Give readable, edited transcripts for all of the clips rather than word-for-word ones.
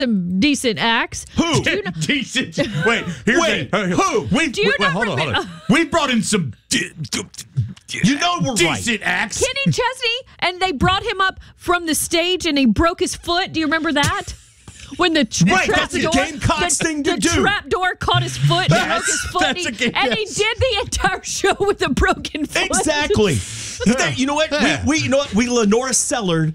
some decent acts. Who? Decent. Wait, who? Hold on. We brought in some You know we're decent acts. Kenny Chesney, and they brought him up from the stage and he broke his foot. Do you remember that? When the trap door, the trap door caught his foot, and broke his foot, he did the entire show with a broken foot. Exactly. You know what? We Lenora Sellers.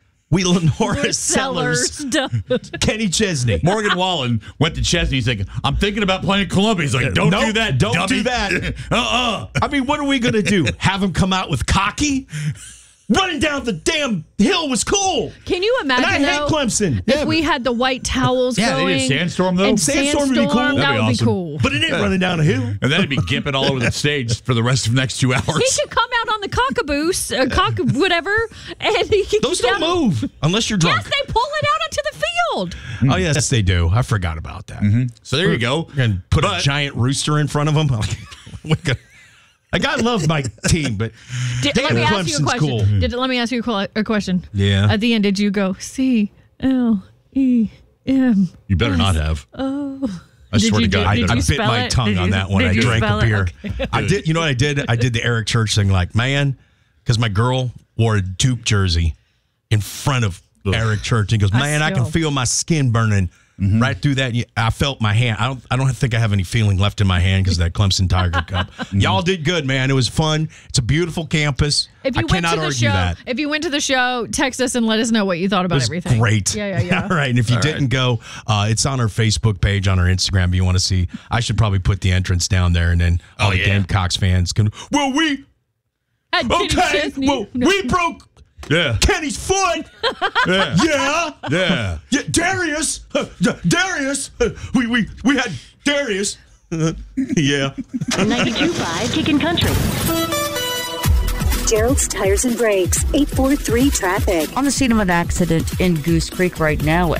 Kenny Chesney. Morgan Wallen went to Chesney. He's like, I'm thinking about playing Columbia. He's like, don't do that. Don't do that. I mean, what are we going to do? Have him come out with cocky? Running down the damn hill was cool. Can you imagine, and I hate Clemson. If we had the white towels going? They did Sandstorm, though. And Sandstorm would be cool. That would awesome. be cool. But it ain't running down a hill. And then he'd be gimping all over the stage for the rest of the next 2 hours. He could come out on the cockaboose, whatever, and he could Those don't move unless you're drunk. Yes, they pull it out onto the field. Oh, yes, they do. I forgot about that. Mm-hmm. So there you go. And put a giant rooster in front of them. Like, I love my team, but let me ask you a question. Cool. Let me ask you a question. Yeah. At the end, did you go CLEM? You better not have. Oh. I swear to God, I bit spell my it? tongue on that one. I drank a beer. Okay. I did. You know what I did? I did the Eric Church thing. Like, man, because my girl wore a Duke jersey in front of Eric Church. He goes, man, I can feel my skin burning right through that. I felt my hand. I don't think I have any feeling left in my hand because of that Clemson Tiger Cup. Y'all did good, man. It was fun. It's a beautiful campus. If you went to the show, text us and let us know what you thought about everything. Great. Yeah. All right. And if you didn't go, it's on our Facebook page, on our Instagram. If you want to see, I should probably put the entrance down there, and then all the Gamecocks fans can. Well, we broke. Yeah. Kenny's foot. Yeah. Darius. We had Darius. Yeah. 92.5 Kickin' Country. Gerald's Tires and Brakes, 843 traffic. On the scene of an accident in Goose Creek right now.